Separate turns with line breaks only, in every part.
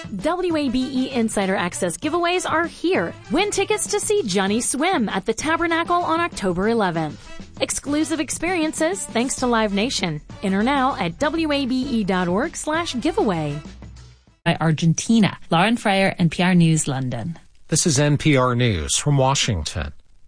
WABE Insider Access giveaways are here. Win tickets to see Johnny Swim at the Tabernacle on October 11th. Exclusive experiences thanks to Live Nation. Enter now at wabe.org/giveaway.
By Argentina. Lauren Fryer, NPR News, London.
This is NPR News from Washington.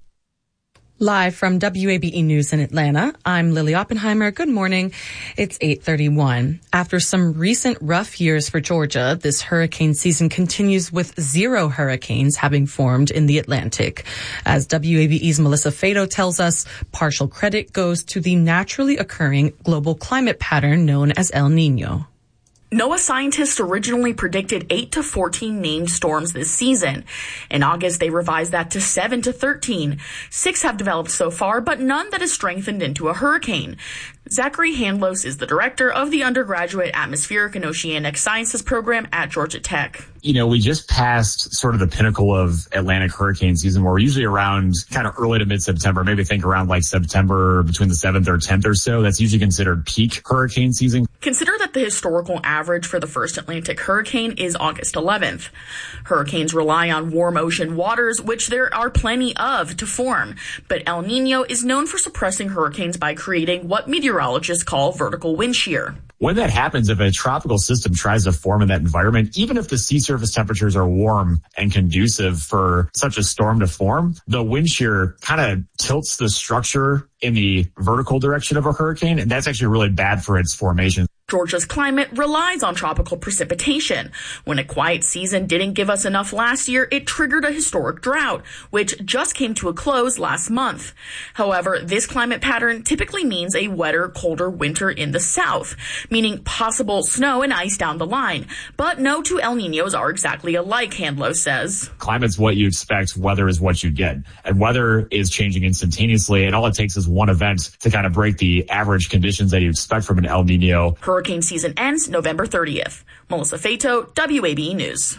Live from WABE News in Atlanta, I'm Lily Oppenheimer. Good morning. It's 8:31. After some recent rough years for Georgia, this hurricane season continues with 0 hurricanes having formed in the Atlantic. As WABE's Melissa Fado tells us, partial credit goes to the naturally occurring global climate pattern known as El Niño.
NOAA scientists originally predicted 8 to 14 named storms this season. In August, they revised that to 7 to 13. 6 have developed so far, but none that has strengthened into a hurricane. Zachary Handlos is the director of the undergraduate Atmospheric and Oceanic Sciences program at Georgia Tech.
You know, we just passed sort of the pinnacle of Atlantic hurricane season, where we're usually around kind of early to mid-September, maybe think around like September between the 7th or 10th or so. That's usually considered peak hurricane season.
Consider that the historical average for the first Atlantic hurricane is August 11th. Hurricanes rely on warm ocean waters, which there are plenty of to form. But El Niño is known for suppressing hurricanes by creating what meteorologists call vertical wind shear.
When that happens, if a tropical system tries to form in that environment, even if the sea surface temperatures are warm and conducive for such a storm to form, the wind shear kind of tilts the structure in the vertical direction of a hurricane, and that's actually really bad for its formation.
Georgia's climate relies on tropical precipitation. When a quiet season didn't give us enough last year, it triggered a historic drought, which just came to a close last month. However, this climate pattern typically means a wetter, colder winter in the south, meaning possible snow and ice down the line. But no two El Niños are exactly alike, Handlos says.
Climate's what you expect, weather is what you get. And weather is changing instantaneously, and all it takes is one event to kind of break the average conditions that you expect from an El Niño.
Hurricane season ends November 30th. Melissa Fato, WABE News.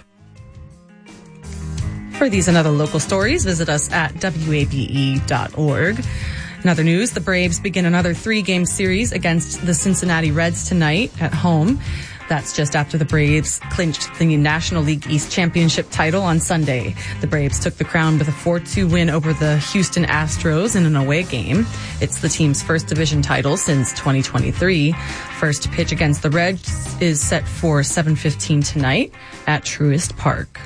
For these and other local stories, visit us at WABE.org. In other news, the Braves begin another 3-game series against the Cincinnati Reds tonight at home. That's just after the Braves clinched the National League East Championship title on Sunday. The Braves took the crown with a 4-2 win over the Houston Astros in an away game. It's the team's first division title since 2023. First pitch against the Reds is set for 7:15 tonight at Truist Park.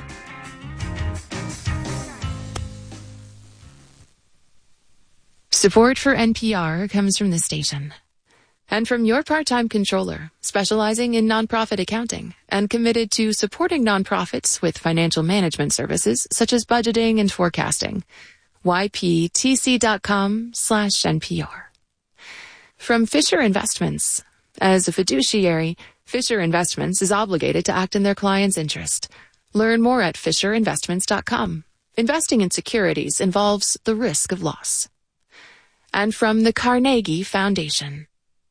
Support for NPR comes from this station. And from your part-time controller, specializing in nonprofit accounting and committed to supporting nonprofits with financial management services such as budgeting and forecasting. yptc.com/NPR. From Fisher Investments. As a fiduciary, Fisher Investments is obligated to act in their client's interest. Learn more at fisherinvestments.com. Investing in securities involves the risk of loss. And from the Carnegie Foundation.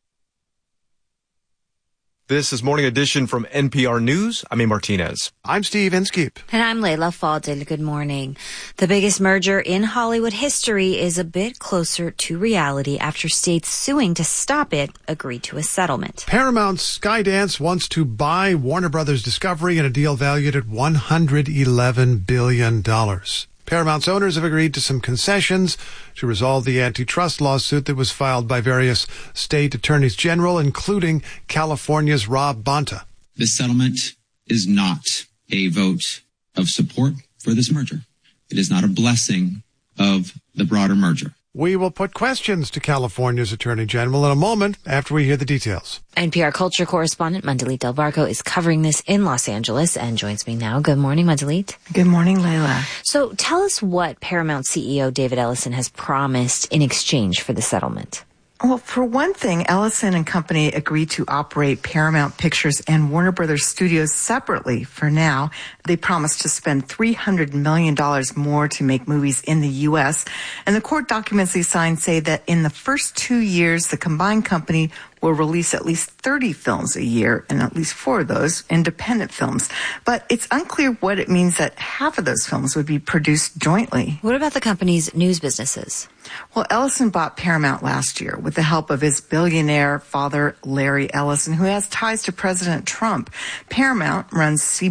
This is Morning Edition from NPR News. I'm A. Martinez.
I'm Steve Inskeep.
And I'm Layla Fadil. Good morning. The biggest merger in Hollywood history is a bit closer to reality after states suing to stop it agreed to a settlement.
Paramount's Skydance wants to buy Warner Brothers Discovery in a deal valued at $111 billion. Paramount's owners have agreed to some concessions to resolve the antitrust lawsuit that was filed by various state attorneys general, including California's Rob Bonta.
This settlement is not a vote of support for this merger. It is not a blessing of the broader merger.
We will put questions to California's Attorney General in a moment after we hear the details.
NPR culture correspondent Mandalit Del Barco is covering this in Los Angeles and joins me now. Good morning, Mandalit.
Good morning, Layla.
So tell us what Paramount CEO David Ellison has promised in exchange for the settlement.
Well, for one thing, Ellison and company agreed to operate Paramount Pictures and Warner Brothers Studios separately for now. They promised to spend $300 million more to make movies in the U.S. And the court documents they signed say that in the first 2 years, the combined company will release at least 30 films a year, and at least 4 of those independent films. But it's unclear what it means that half of those films would be produced jointly.
What about the company's news businesses?
Well, Ellison bought Paramount last year with the help of his billionaire father, Larry Ellison, who has ties to President Trump. Paramount runs